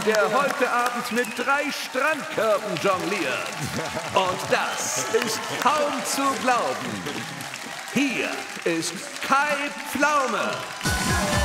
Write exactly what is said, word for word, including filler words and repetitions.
der heute Abend mit drei Strandkörben jongliert. Und das ist kaum zu glauben. Hier ist Kai Pflaume.